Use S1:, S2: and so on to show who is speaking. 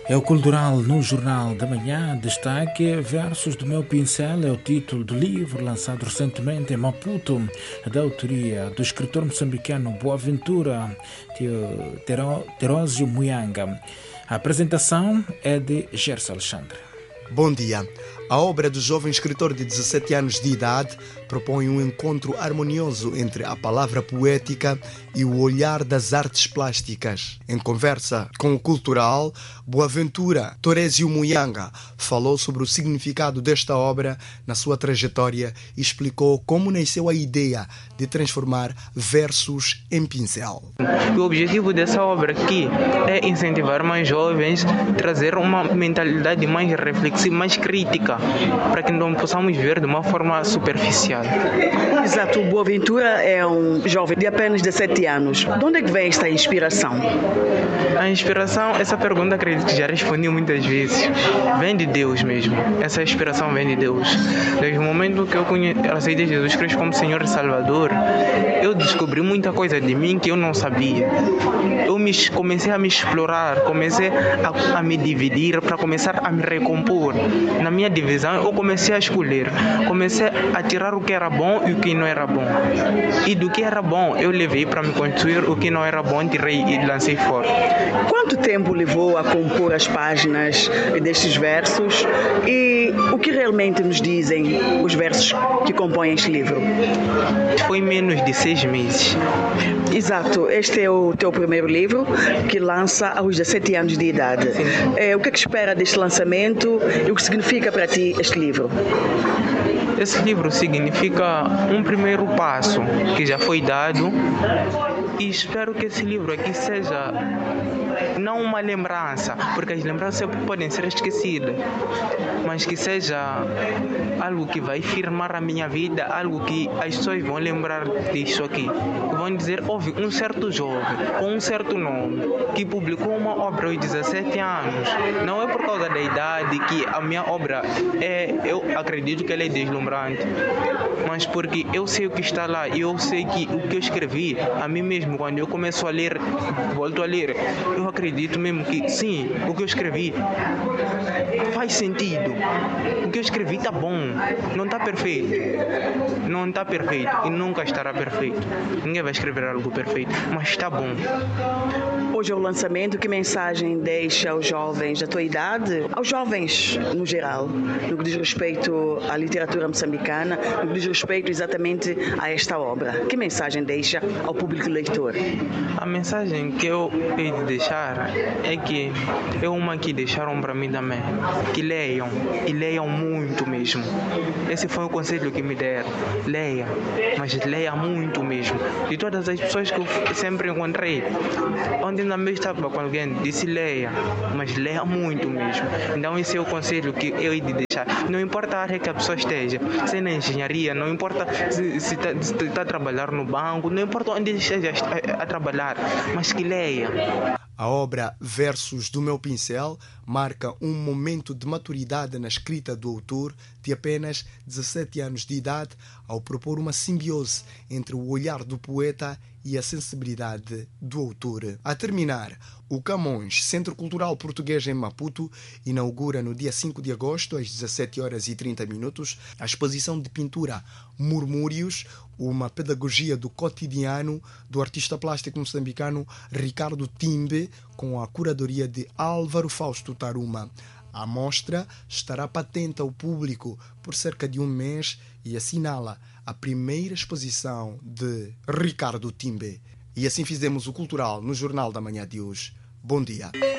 S1: É o Cultural no Jornal da Manhã. Destaque: Versos do Meu Pincel é o título do livro lançado recentemente em Maputo, da autoria do escritor moçambicano Boaventura Terósio Muyanga. A apresentação é de Gerson Alexandre.
S2: Bom dia. A obra do jovem escritor de 17 anos de idade propõe um encontro harmonioso entre a palavra poética e o olhar das artes plásticas. Em conversa com o Cultural, Boaventura Terósio Muyanga falou sobre o significado desta obra na sua trajetória e explicou como nasceu a ideia de transformar versos em pincel.
S3: O objetivo dessa obra aqui é incentivar mais jovens, trazer uma mentalidade mais reflexiva, mais crítica, para que não possamos ver de uma forma superficial.
S4: Exato, o Boaventura é um jovem de apenas 17 anos. De onde é que vem esta inspiração?
S3: A inspiração, essa pergunta acredito que já respondi muitas vezes. Vem de Deus mesmo. Essa inspiração vem de Deus. Desde o momento que eu aceitei Jesus Cristo como Senhor e Salvador, eu descobri muita coisa de mim que eu não sabia. Eu comecei a me explorar, comecei a me dividir para começar a me recompor. Na minha divisão, eu comecei a escolher, comecei a tirar o que era bom e o que não era bom. E do que era bom, eu levei para me construir, o que não era bom, tirei e lancei fora.
S4: Quanto tempo levou a compor as páginas destes versos e o que realmente nos dizem os versos que compõem este livro?
S3: Foi menos de 6 meses.
S4: Exato, este é o teu primeiro livro que lança aos 17 anos de idade. O que é que espera deste lançamento e o que significa para ti este livro?
S3: Esse livro significa um primeiro passo que já foi dado e espero que esse livro aqui seja não uma lembrança, porque as lembranças podem ser esquecidas, mas que seja algo que vai firmar a minha vida, algo que as pessoas vão lembrar disso aqui. Vão dizer, houve um certo jovem com um certo nome que publicou uma obra aos 17 anos. Não é por causa da idade que a minha obra eu acredito que ela é deslumbrante, mas porque eu sei o que está lá e eu sei que o que eu escrevi, a mim mesmo, quando eu começo a ler, volto a ler, eu acredito mesmo que sim, o que eu escrevi faz sentido. O que eu escrevi está bom, não está perfeito. Não está perfeito e nunca estará perfeito. Ninguém vai escrever algo perfeito, mas está bom.
S4: Hoje é o lançamento, que mensagem deixa aos jovens da tua idade, aos jovens no geral, no que diz respeito à literatura moçambicana, no que diz respeito exatamente a esta obra? Que mensagem deixa ao público leitor?
S3: A mensagem que eu hei de deixar é que é uma que deixaram para mim também, que leiam, e leiam muito mesmo. Esse foi o conselho que me deram. Leia, mas leia muito mesmo. De todas as pessoas que eu sempre encontrei, onde também estava com alguém, disse leia, mas leia muito mesmo. Então esse é o conselho que eu hei de deixar. Não importa a área que a pessoa esteja, se é na engenharia, não importa se está a trabalhar no banco, não importa onde esteja a trabalhar, mas que leia.
S2: A obra Versos do Meu Pincel marca um momento de maturidade na escrita do autor de apenas 17 anos de idade, ao propor uma simbiose entre o olhar do poeta e a sensibilidade do autor. A terminar, o Camões, Centro Cultural Português em Maputo, inaugura no dia 5 de agosto, às 17h30, a exposição de pintura Murmúrios, uma pedagogia do cotidiano do artista plástico moçambicano Ricardo Timbe, com a curadoria de Álvaro Fausto Taruma. A mostra estará patente ao público por cerca de um mês e assinala a primeira exposição de Ricardo Timbe. E assim fizemos o Cultural no Jornal da Manhã de hoje. Bom dia.